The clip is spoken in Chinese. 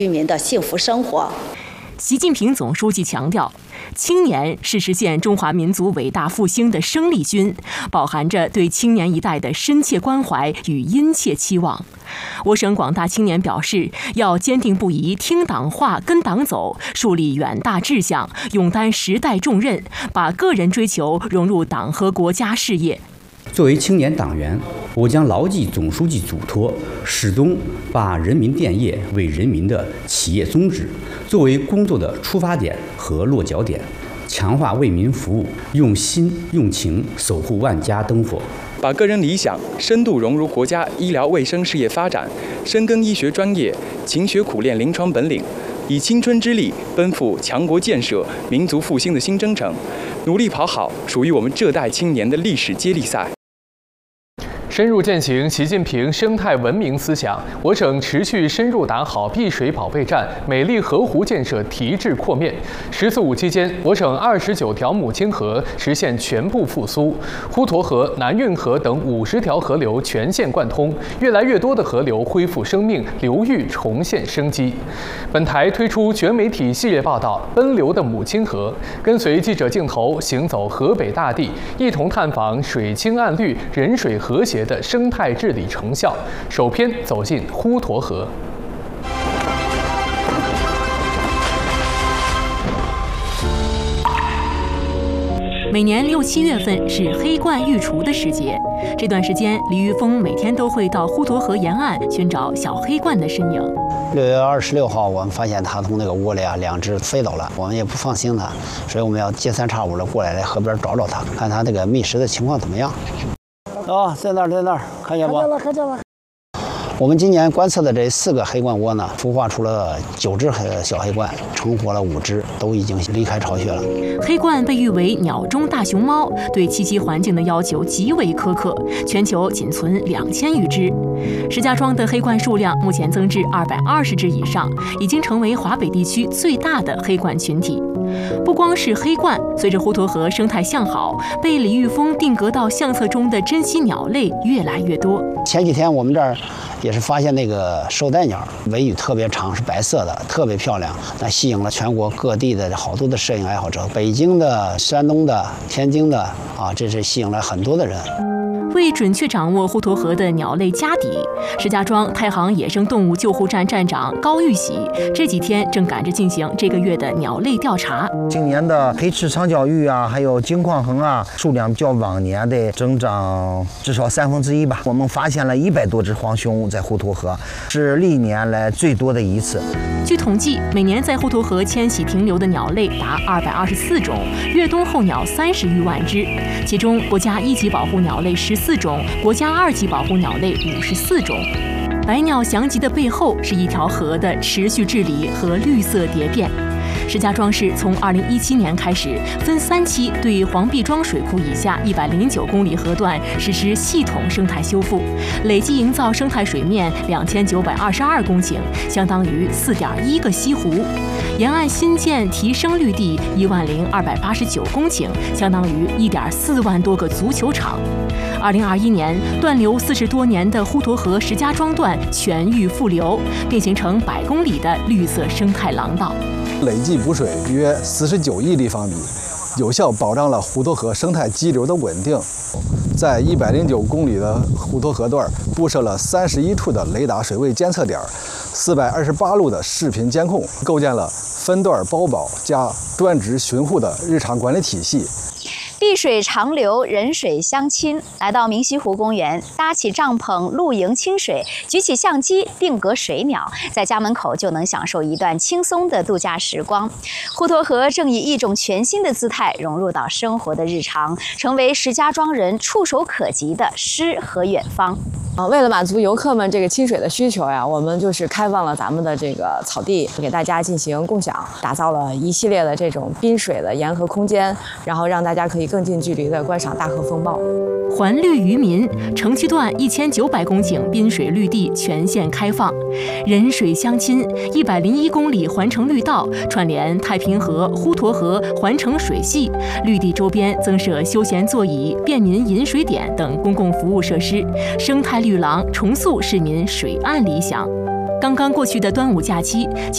居民的幸福生活。 习近平总书记强调，青年是实现中华民族伟大复兴的生力军，饱含着对青年一代的深切关怀与殷切期望。我省广大青年表示，要坚定不移听党话、跟党走，树立远大志向，勇担时代重任，把个人追求融入党和国家事业。 作为青年党员，我将牢记总书记嘱托，始终把人民电业为人民的企业宗旨作为工作的出发点和落脚点，强化为民服务，用心用情守护万家灯火， 把个人理想深度融入国家医疗卫生事业发展，深耕医学专业，勤学苦练临床本领，以青春之力奔赴强国建设、民族复兴的新征程，努力跑好属于我们这代青年的历史接力赛。 深入践行习近平生态文明思想，我省持续深入打好碧水保卫战、美丽河湖建设提质扩面。“10四5”期间，我省29条母亲河实现全部复苏，滹沱河、南运河等50条河流全线贯通，越来越多的河流恢复生命，流域重现生机。本台推出全媒体系列报道《奔流的母亲河》，跟随记者镜头行走河北大地，一同探访水清岸绿、人水和谐的生态治理成效。首篇走进滹沱河。 每年6、7月份是黑鹳育雏的时节，这段时间，李玉峰每天都会到滹沱河沿岸寻找小黑鹳的身影。 6月26号，我们发现它从那个窝里2只飞走了，我们也不放心它，所以我们要接三差五的过来河边找找它，看它这个觅食的情况怎么样。在那儿，看见不？看见了。我们今年观测的这4个黑鹳窝呢，孵化出了9只小黑鹳，成活了5只，都已经离开巢穴了。 黑鹳被誉为鸟中大熊猫，对栖息环境的要求极为苛刻，全球仅存2000余只。石家庄的黑鹳数量目前增至220只以上，已经成为华北地区最大的黑鹳群体。不光是黑鹳，随着滹沱河生态向好，被李玉峰定格到相册中的珍稀鸟类越来越多。 前几天我们这儿也是发现那个绶带鸟，尾羽特别长，是白色的，特别漂亮，那吸引了全国各地的好多的摄影爱好者，北京的、山东的、天津的这是吸引了很多的人。 为准确掌握滹沱河的鸟类家底，石家庄太行野生动物救护站站长高玉喜这几天正赶着进行这个月的鸟类调查。 今年的黑翅长脚鹬还有金矿鸻数量较往年的增长至少1/3吧。我们发现了100多只黄胸在滹沱河，是历年来最多的一次。 据统计，每年在滹沱河迁徙停留的鸟类达224种，越冬候鸟30余万只，其中国家1级保护鸟类14种，国家2级保护鸟类54种。百鸟翔集的背后是一条河的持续治理和绿色蝶变。石家庄市从2017年开始，分3期对黄壁庄水库以下109公里河段实施系统生态修复，累计营造生态水面2922公顷，相当于4.1个西湖。沿岸新建提升绿地10289公顷，相当于1.4万多个足球场。2021年，断流40多年的滹沱河石家庄段全域复流，并形成100公里的绿色生态廊道。 累计补水约49亿立方米，有效保障了滹沱河生态激流的稳定。在109公里的滹沱河段布设了31处的雷达水位监测点，428路的视频监控，构建了分段包保加专职巡护的日常管理体系。 碧水长流，人水相亲。来到明溪湖公园，搭起帐篷露营清水，举起相机定格水鸟，在家门口就能享受一段轻松的度假时光。滹沱河正以一种全新的姿态融入到生活的日常，成为石家庄人触手可及的诗和远方。 为了满足游客们这个亲水的需求呀，我们就是开放了咱们的这个草地，给大家进行共享，打造了一系列的这种滨水的沿河空间，然后让大家可以更近距离的观赏大河风貌。 环绿于民，城区段1900公顷滨水绿地全线开放，人水相亲，101公里环城绿道串联太平河、滹沱河环城水系，绿地周边增设休闲座椅、便民饮水点等公共服务设施，生态绿廊重塑市民水岸理想。刚刚过去的端午假期，